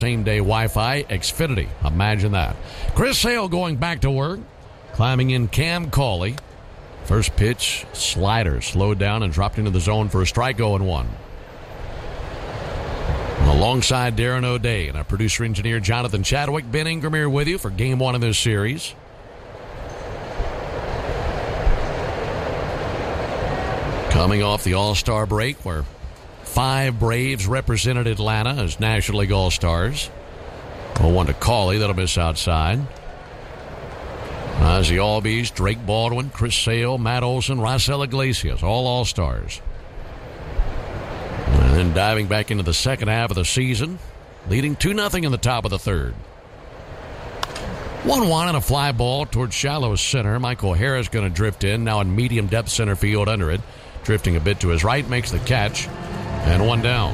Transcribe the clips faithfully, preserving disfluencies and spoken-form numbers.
same-day Wi-Fi, Xfinity. Imagine that. Chris Sale going back to work, climbing in Cam Cauley. First pitch, slider, slowed down and dropped into the zone for a strike, oh and one. Alongside Darren O'Day and our producer-engineer Jonathan Chadwick, Ben Ingram here with you for Game one of this series. Coming off the All-Star break where five Braves represented Atlanta as National League All-Stars. oh one to Cauley, that'll miss outside. Ozzie Albies, Drake Baldwin, Chris Sale, Matt Olson, Raisel Iglesias, all All-Stars. And then diving back into the second half of the season, leading two nothing in the top of the third. one one and a fly ball towards shallow center. Michael Harris going to drift in, now in medium depth center field under it. Drifting a bit to his right, makes the catch, and one down.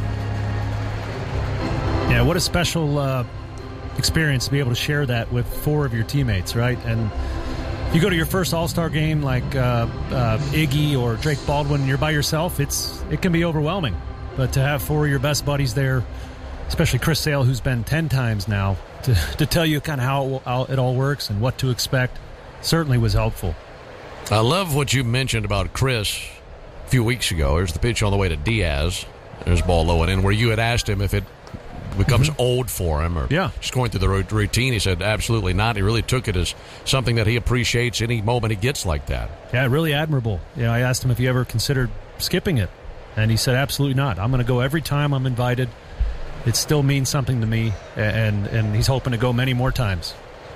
Yeah, what a special uh, experience to be able to share that with four of your teammates, right? And you go to your first All-Star game like uh, uh, Iggy or Drake Baldwin, and you're by yourself, it's it can be overwhelming. But to have four of your best buddies there, especially Chris Sale, who's been ten times now, to, to tell you kind of how, how it all works and what to expect, certainly was helpful. I love what you mentioned about Chris a few weeks ago. There's the pitch on the way to Diaz. There's ball low and in, where you had asked him if it becomes mm-hmm. old for him or yeah. just going through the routine. He said absolutely not. He really took it as something that he appreciates any moment he gets like that. Yeah, really admirable. You know, I asked him if he ever considered skipping it, and he said absolutely not. I'm going to go every time I'm invited. It still means something to me, and and he's hoping to go many more times.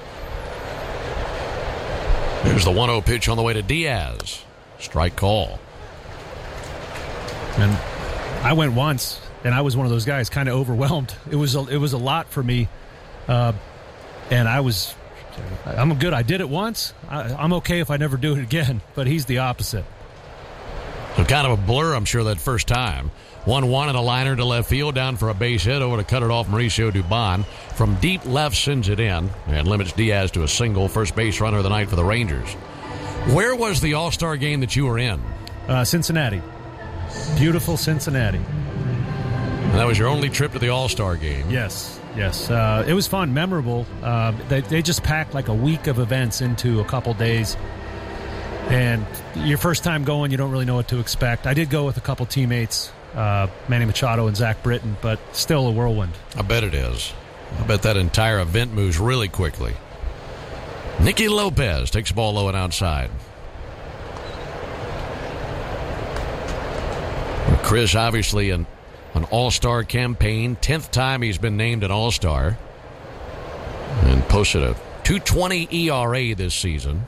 There's the one oh pitch on the way to Diaz. Strike call. And I went once, and I was one of those guys kind of overwhelmed. It was a, it was a lot for me, uh, and I was I'm good. I did it once. I, I'm okay if I never do it again, but he's the opposite. So kind of a blur, I'm sure, that first time. one one and a liner to left field, down for a base hit. Over to cut it off, Mauricio Dubon. From deep left, sends it in and limits Diaz to a single. First base runner of the night for the Rangers. Where was the All-Star game that you were in? Uh, Cincinnati. Beautiful Cincinnati. And that was your only trip to the All-Star game? Yes, yes. Uh, it was fun, memorable. Uh, they, they just packed like a week of events into a couple days. And your first time going, you don't really know what to expect. I did go with a couple teammates, uh, Manny Machado and Zach Britton, but still a whirlwind. I bet it is. I bet that entire event moves really quickly. Nicky Lopez takes the ball low and outside. Chris, obviously, an, an all-star campaign. tenth time he's been named an all-star. And posted a two twenty E R A this season.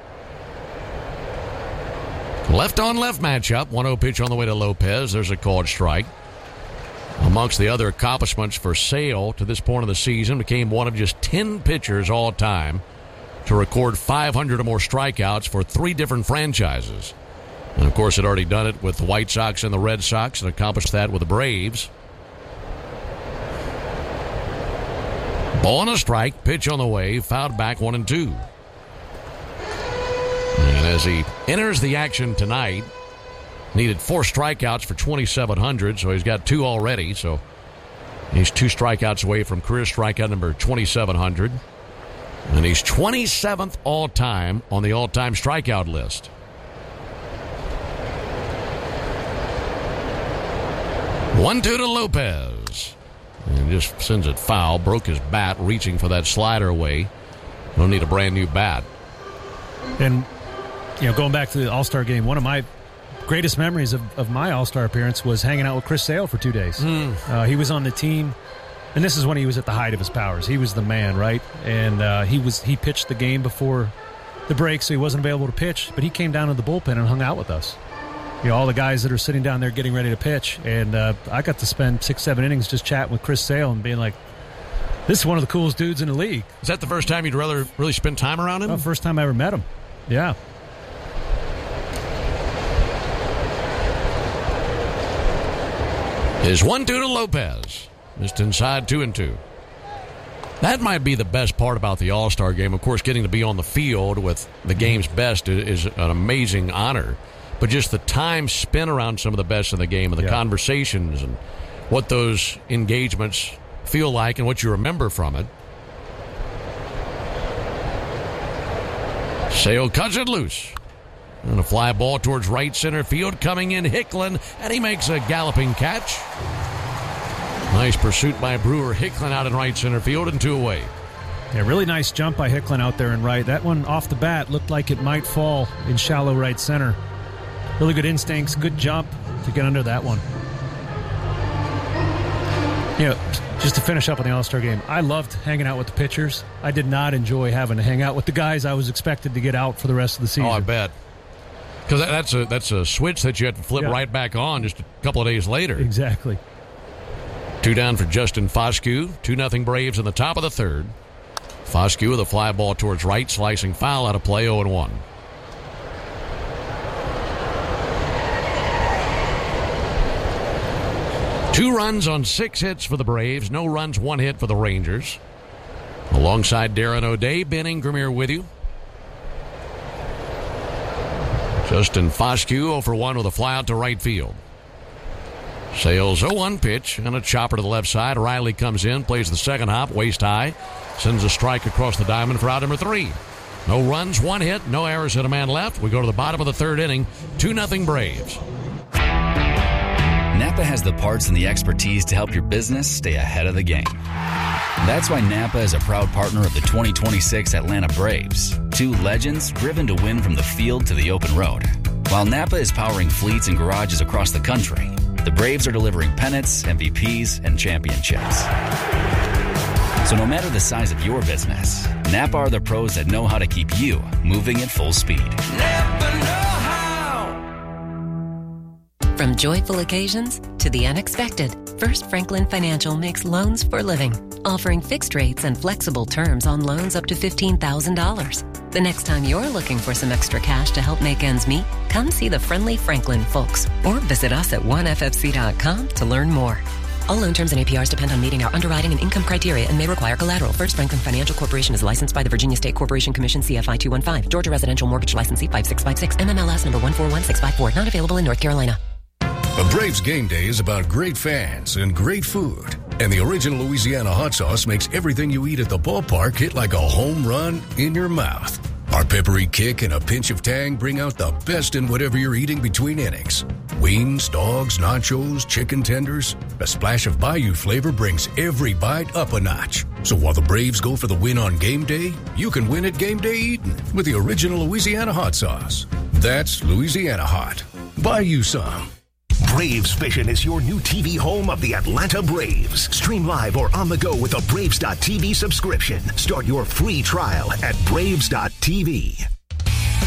Left-on-left matchup. one oh pitch on the way to Lopez. There's a called strike. Amongst the other accomplishments for Sale to this point of the season, became one of just ten pitchers all-time to record five hundred or more strikeouts for three different franchises. And, of course, had already done it with the White Sox and the Red Sox and accomplished that with the Braves. Ball and a strike, pitch on the way, fouled back one and two. And as he enters the action tonight, needed four strikeouts for twenty-seven hundred, so he's got two already. So he's two strikeouts away from career strikeout number twenty-seven hundred. And he's twenty-seventh all-time on the all-time strikeout list. one two to Lopez. And just sends it foul. Broke his bat, reaching for that slider away. He'll need a brand new bat. And, you know, going back to the All-Star game, one of my greatest memories of, of my All-Star appearance was hanging out with Chris Sale for two days. Mm. Uh, he was on the team, and this is when he was at the height of his powers. He was the man, right? And uh, he was he pitched the game before the break, so he wasn't available to pitch, but he came down to the bullpen and hung out with us. You know, all the guys that are sitting down there getting ready to pitch, and uh, I got to spend six, seven innings just chatting with Chris Sale and being like, this is one of the coolest dudes in the league. Is that the first time you'd rather really spend time around him? Oh, first time I ever met him. Yeah. Is one two to Lopez. Just inside two and two. That might be the best part about the All-Star game. Of course, getting to be on the field with the game's best is an amazing honor. But just the time spent around some of the best in the game and the yeah. conversations and what those engagements feel like and what you remember from it. Sale cuts it loose. And a fly ball towards right center field. Coming in, Hicklin, and he makes a galloping catch. Nice pursuit by Brewer. Hicklin out in right center field and two away. Yeah, really nice jump by Hicklin out there in right. That one off the bat looked like it might fall in shallow right center. Really good instincts, good jump to get under that one. You know, just to finish up on the All-Star game, I loved hanging out with the pitchers. I did not enjoy having to hang out with the guys I was expected to get out for the rest of the season. Oh, I bet. Because that's a, that's a switch that you have to flip yeah. right back on just a couple of days later. Exactly. Two down for Justin Foscue. two nothing Braves in the top of the third. Foscue with a fly ball towards right, slicing foul out of play, oh and one. Two runs on six hits for the Braves. No runs, one hit for the Rangers. Alongside Darren O'Day, Ben Ingram here with you. Justin Foscue oh for one with a fly out to right field. Sales oh one pitch and a chopper to the left side. Riley comes in, plays the second hop, waist high. Sends a strike across the diamond for out number three. No runs, one hit, no errors and a man left. We go to the bottom of the third inning. two nothing Braves. Napa has the parts and the expertise to help your business stay ahead of the game. That's why Napa is a proud partner of the twenty twenty-six Atlanta Braves. Two legends driven to win from the field to the open road. While Napa is powering fleets and garages across the country, the Braves are delivering pennants, M V Ps, and championships. So no matter the size of your business, Napa are the pros that know how to keep you moving at full speed. Napa know how. From joyful occasions to the unexpected, First Franklin Financial makes loans for living, offering fixed rates and flexible terms on loans up to fifteen thousand dollars. The next time you're looking for some extra cash to help make ends meet, come see the friendly Franklin folks or visit us at one f f c dot com to learn more. All loan terms and A P Rs depend on meeting our underwriting and income criteria and may require collateral. First Franklin Financial Corporation is licensed by the Virginia State Corporation Commission C F I two one five. Georgia Residential Mortgage Licensee five six five six. M M L S number one four one six five four. Not available in North Carolina. A Braves game day is about great fans and great food. And the original Louisiana hot sauce makes everything you eat at the ballpark hit like a home run in your mouth. Our peppery kick and a pinch of tang bring out the best in whatever you're eating between innings. Wings, dogs, nachos, chicken tenders. A splash of Bayou flavor brings every bite up a notch. So while the Braves go for the win on game day, you can win at game day eating with the original Louisiana hot sauce. That's Louisiana hot. Buy you some. Braves Vision is your new T V home of the Atlanta Braves. Stream live or on the go with a Braves dot T V subscription. Start your free trial at Braves dot T V.